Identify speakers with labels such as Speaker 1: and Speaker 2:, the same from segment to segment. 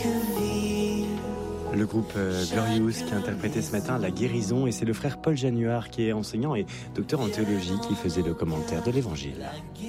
Speaker 1: Le groupe Glorious qui a interprété ce matin La Guérison, et c'est le frère Paul Januard qui est enseignant et docteur en théologie qui faisait le commentaire de l'Évangile.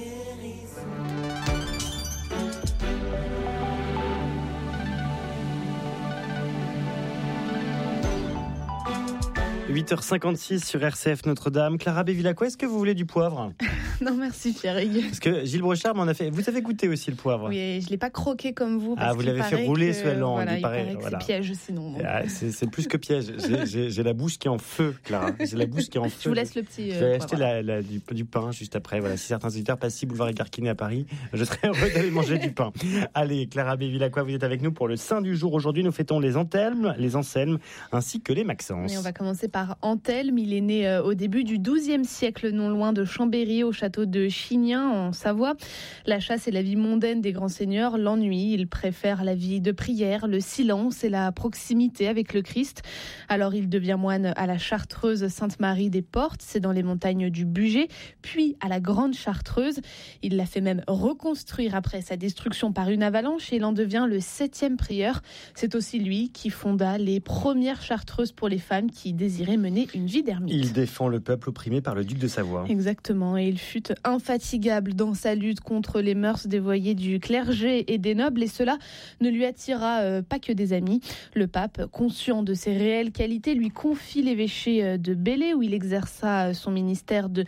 Speaker 1: 8h56 sur RCF Notre-Dame. Clara Bévilacqua, est-ce que vous voulez du poivre ?
Speaker 2: Non, merci Pierrick.
Speaker 1: Parce que Gilles Brochard m'en a fait. Vous avez goûté aussi le poivre ?
Speaker 2: Oui, je ne l'ai pas croqué comme vous. Parce
Speaker 1: vous l'avez fait rouler sous la langue.
Speaker 2: Il paraît que c'est piège sinon.
Speaker 1: C'est plus que piège. J'ai la bouche qui est en feu, Clara. J'ai la bouche qui est en feu.
Speaker 2: Je vous laisse le petit.
Speaker 1: Je vais acheter du pain juste après. Voilà, si certains auditeurs passent ici boulevard Écarquiné à Paris, je serais heureux d'aller manger du pain. Allez, Clara Bévilacqua, vous êtes avec nous pour le Saint du jour. Aujourd'hui, nous fêtons les Anthelmes, les Anselmes, ainsi que les Maxence.
Speaker 2: Et on va commencer par Anthelme. Il est né au début du XIIe siècle, non loin de Chambéry, au château de Chignin, en Savoie. La chasse et la vie mondaine des grands seigneurs l'ennuient. Il préfère la vie de prière, le silence et la proximité avec le Christ. Alors il devient moine à la Chartreuse Sainte-Marie des Portes, c'est dans les montagnes du Bugey, puis à la Grande Chartreuse. Il l'a fait même reconstruire après sa destruction par une avalanche et il en devient le 7e prieur. C'est aussi lui qui fonda les premières chartreuses pour les femmes qui désiraient mener une vie d'ermite.
Speaker 1: Il défend le peuple opprimé par le duc de Savoie.
Speaker 2: Exactement, et il fut infatigable dans sa lutte contre les mœurs dévoyées du clergé et des nobles, et cela ne lui attira pas que des amis. Le pape, conscient de ses réelles qualités, lui confie l'évêché de Belley, où il exerça son ministère de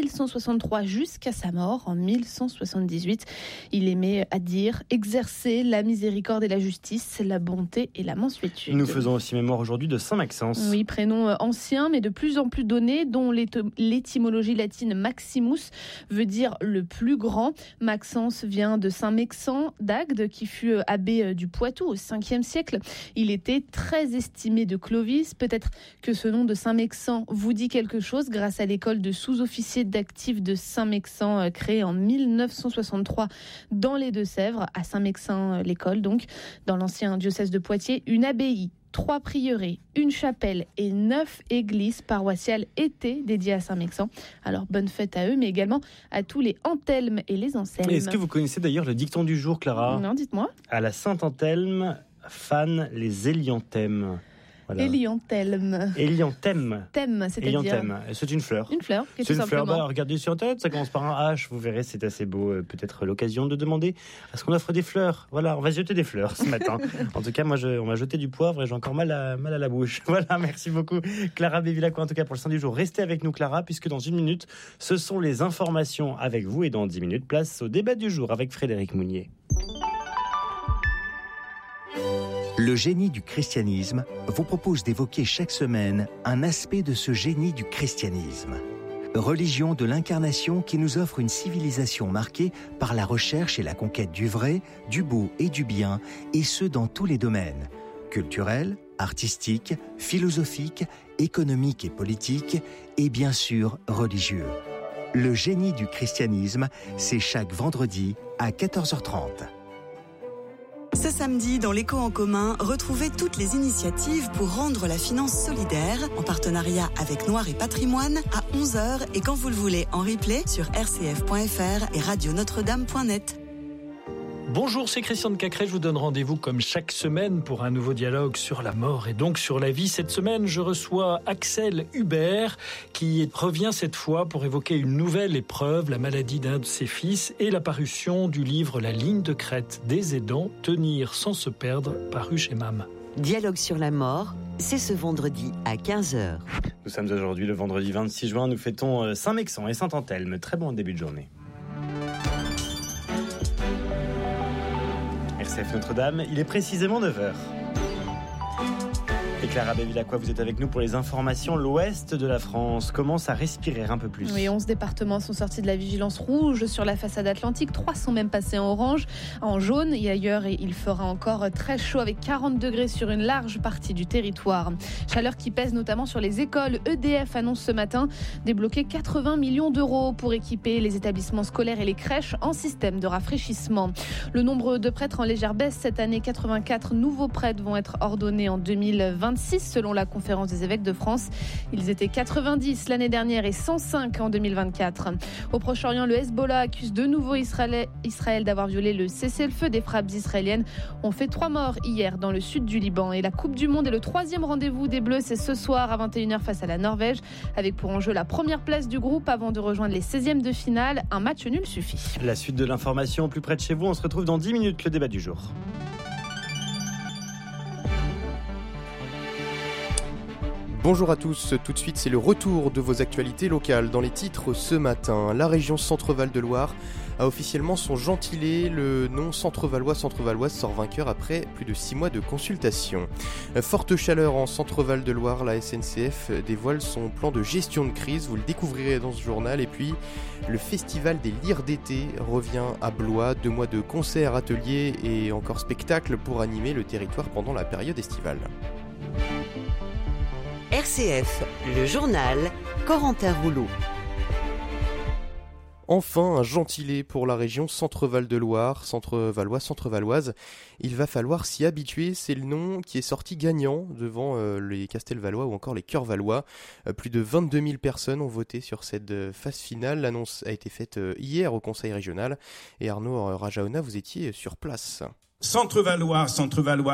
Speaker 2: 1163 jusqu'à sa mort en 1178. Il aimait à dire exercer la miséricorde et la justice, la bonté et la mansuétude.
Speaker 1: Nous faisons aussi mémoire aujourd'hui de Saint Maxence.
Speaker 2: Oui, prénom ancien, mais de plus en plus donné, dont l'étymologie latine Maximus veut dire le plus grand. Maxence vient de Saint-Mexan d'Agde, qui fut abbé du Poitou au 5e siècle. Il était très estimé de Clovis. Peut-être que ce nom de Saint-Mexan vous dit quelque chose grâce à l'école de sous-officiers d'actifs de Saint-Mexan, créée en 1963 dans les Deux-Sèvres, à Saint-Mexan l'école, donc dans l'ancien diocèse de Poitiers. Une abbaye, 3 prieurés, une chapelle et 9 églises paroissiales étaient dédiées à Saint-Mexan. Alors bonne fête à eux, mais également à tous les Anthelmes et les Anselmes.
Speaker 1: Est-ce que vous connaissez d'ailleurs le dicton du jour, Clara ?
Speaker 2: Non, dites-moi.
Speaker 1: À la Saint-Anthelme, fan les élianthèmes. Voilà.
Speaker 2: Hélianthème. Thème, c'est-à-dire
Speaker 1: Hélianthème. C'est une fleur.
Speaker 2: Une fleur,
Speaker 1: c'est une fleur. Regardez sur Internet, ça commence par un H. Vous verrez, c'est assez beau. Peut-être l'occasion de demander à ce qu'on offre des fleurs. Voilà, on va jeter des fleurs ce matin. En tout cas, moi, on m'a jeté du poivre et j'ai encore mal à la bouche. Voilà, merci beaucoup, Clara Bévilacqua. En tout cas, pour le Saint du jour, restez avec nous, Clara, puisque dans 1 minute, ce sont les informations avec vous. Et dans 10 minutes, place au débat du jour avec Frédéric Mounier.
Speaker 3: Le génie du christianisme vous propose d'évoquer chaque semaine un aspect de ce génie du christianisme. Religion de l'incarnation qui nous offre une civilisation marquée par la recherche et la conquête du vrai, du beau et du bien, et ce dans tous les domaines, culturels, artistiques, philosophiques, économiques et politiques, et bien sûr religieux. Le génie du christianisme, c'est chaque vendredi à 14h30.
Speaker 4: Ce samedi, dans l'Écho en commun, retrouvez toutes les initiatives pour rendre la finance solidaire, en partenariat avec Noir et Patrimoine, à 11h et quand vous le voulez en replay sur rcf.fr et radionotre-dame.net.
Speaker 5: Bonjour, c'est Christian de Cacré. Je vous donne rendez-vous comme chaque semaine pour un nouveau dialogue sur la mort et donc sur la vie. Cette semaine, je reçois Axel Hubert qui revient cette fois pour évoquer une nouvelle épreuve, la maladie d'un de ses fils et la parution du livre La ligne de crête des aidants, tenir sans se perdre, paru chez MAM.
Speaker 6: Dialogue sur la mort, c'est ce vendredi à 15h.
Speaker 1: Nous sommes aujourd'hui le vendredi 26 juin. Nous fêtons Saint-Mexan et Saint-Anthelme. Très bon début de journée. RCF Notre-Dame, il est précisément 9h. Et Clara Bévilacqua, vous êtes avec nous pour les informations. L'ouest de la France commence à respirer un peu plus.
Speaker 2: Oui, 11 départements sont sortis de la vigilance rouge sur la façade atlantique. 3 sont même passés en orange, en jaune et ailleurs. Et il fera encore très chaud avec 40 degrés sur une large partie du territoire. Chaleur qui pèse notamment sur les écoles. EDF annonce ce matin débloquer 80 millions d'euros pour équiper les établissements scolaires et les crèches en système de rafraîchissement. Le nombre de prêtres en légère baisse cette année. 84 nouveaux prêtres vont être ordonnés en 2020. 26 selon la Conférence des évêques de France. Ils étaient 90 l'année dernière et 105 en 2024. Au Proche-Orient, le Hezbollah accuse de nouveau Israël d'avoir violé le cessez-le-feu. Des frappes israéliennes ont fait 3 morts hier dans le sud du Liban. Et la Coupe du Monde est le 3e rendez-vous des Bleus. C'est ce soir à 21h face à la Norvège, avec pour enjeu la première place du groupe avant de rejoindre les 16e de finale. Un match nul suffit.
Speaker 1: La suite de l'information plus près de chez vous, on se retrouve dans 10 minutes, le débat du jour.
Speaker 7: Bonjour à tous, tout de suite c'est le retour de vos actualités locales. Dans les titres ce matin, la région Centre-Val de Loire a officiellement son gentilé. Le nom Centre-Valoise sort vainqueur après plus de 6 mois de consultation. Forte chaleur en Centre-Val de Loire, la SNCF dévoile son plan de gestion de crise, vous le découvrirez dans ce journal. Et puis le festival des lyres d'été revient à Blois, 2 mois de concerts, ateliers et encore spectacles pour animer le territoire pendant la période estivale.
Speaker 6: RCF, le journal, Corentin Rouleau.
Speaker 7: Enfin, un gentilé pour la région Centre-Val de Loire, Centre-Valoise. Il va falloir s'y habituer, c'est le nom qui est sorti gagnant devant les Castelvalois ou encore les Cœurs-Valois. Plus de 22 000 personnes ont voté sur cette phase finale. L'annonce a été faite hier au Conseil régional. Et Arnaud Rajaona, vous étiez sur place.
Speaker 8: Centre-Valois